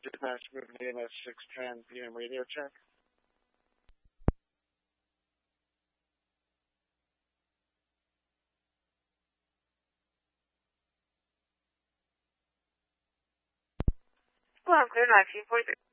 Dispatch moving AMS 610 PM radio check. Well, I'm clear 1943.